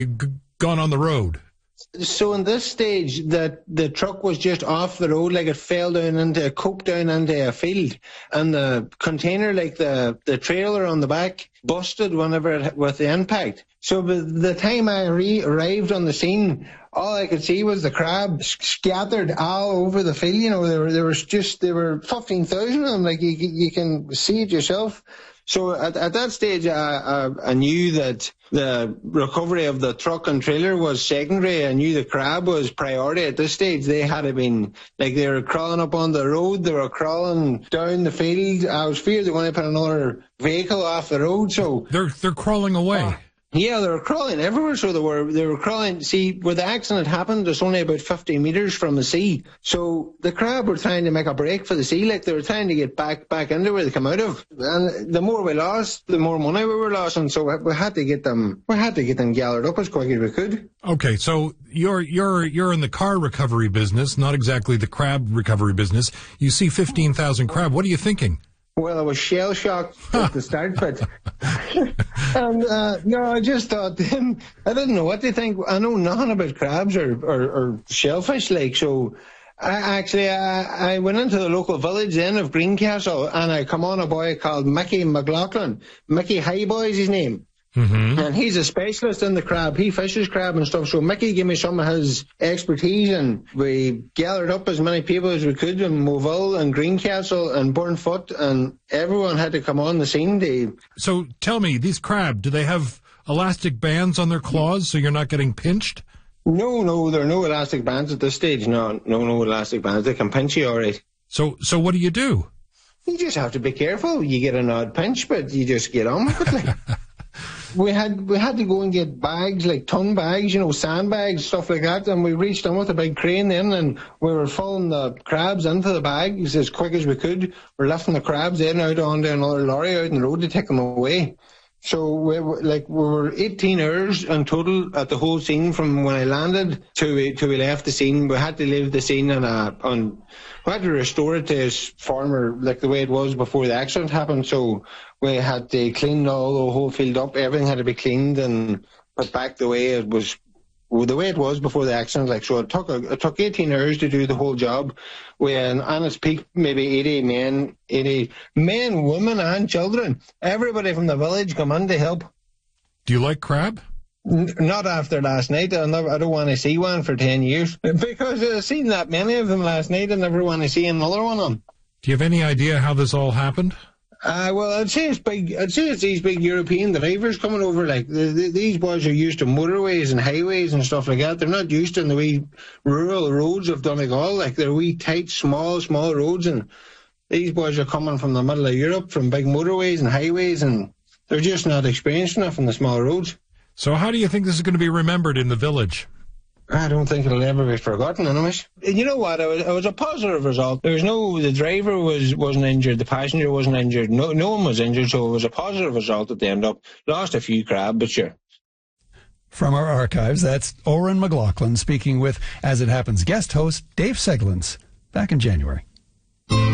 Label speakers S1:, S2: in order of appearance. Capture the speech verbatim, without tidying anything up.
S1: g- gone on the road.
S2: So in this stage, the the truck was just off the road, like it fell down into, it cooked down into a field, and the container, like the, the trailer on the back, busted whenever it, with the impact. So by the time I re- arrived on the scene, all I could see was the crab scattered all over the field. You know, there were there was just there were fifteen thousand of them. Like you you can see it yourself. So at, at that stage, I, I, I knew that the recovery of the truck and trailer was secondary. I knew the crab was priority at this stage. They had been, like, they were crawling up on the road, they were crawling down the field. I was feared they were going to put another vehicle off the road. So
S1: They're they're crawling away.
S2: Uh, Yeah, they were crawling everywhere. So they were they were crawling. See, where the accident happened, it's only about fifty metres from the sea. So the crab were trying to make a break for the sea. Like, they were trying to get back back into where they come out of. And the more we lost, the more money we were losing. So we, we had to get them. We had to get them gathered up as quick as we could.
S1: Okay, so you're you're you're in the car recovery business, not exactly the crab recovery business. You see fifteen thousand crab. What are you thinking?
S2: Well, I was shell shocked at the start, but and uh, no, I just thought then I didn't know what to think. I know nothing about crabs or, or, or shellfish, like, so. I actually I, I went into the local village then of Greencastle, and I come on a boy called Mickey McLaughlin. Mickey Highboy is his name.
S1: Mm-hmm.
S2: And he's a specialist in the crab. He fishes crab and stuff. So Mickey gave me some of his expertise, and we gathered up as many people as we could in Moville and Greencastle and Burnfoot, and everyone had to come on the scene. To...
S1: So tell me, these crab, do they have elastic bands on their claws so you're not getting pinched?
S2: No, no, there are no elastic bands at this stage. No, no, no elastic bands. They can pinch you all right.
S1: So, so what do you do?
S2: You just have to be careful. You get an odd pinch, but you just get on with it. Like. We had we had to go and get bags, like ton bags, you know, sandbags, stuff like that, and we reached in with a big crane then, and we were filling the crabs into the bags as quick as we could. We're lifting the crabs in out onto another lorry out on the road to take them away. So we were, like, we were eighteen hours in total at the whole scene from when I landed to we, to we left the scene. We had to leave the scene on a on. We had to restore it to its former, like the way it was before the accident happened. So we had to clean all the whole field up. Everything had to be cleaned and put back the way it was, well, the way it was before the accident. Like, so it took a, it took eighteen hours to do the whole job. When on its peak, maybe eighty men, eighty men, women, and children. Everybody from the village come in to help.
S1: Do you like crab?
S2: N- not after last night. I, never, I don't want to see one for ten years. Because I've seen that many of them last night, I never want to see another one of them.
S1: Do you have any idea how this all happened?
S2: Uh, well, I'd say it's big. I'd say it's these big European drivers coming over. Like, the, the, these boys are used to motorways and highways and stuff like that. They're not used to the wee rural roads of Donegal. Like, they're wee tight, small, small roads. And these boys are coming from the middle of Europe, from big motorways and highways, and they're just not experienced enough in the small roads.
S1: So how do you think this is going to be remembered in the village?
S2: I don't think it'll ever be forgotten, anyways. And you know what? It was, it was a positive result. There was no, the driver was, wasn't injured, the passenger wasn't injured, no, no one was injured, so it was a positive result at the end up. Lost a few crab, but sure.
S3: From our archives, that's Oren McLaughlin speaking with As It Happens guest host Dave Seglins back in January.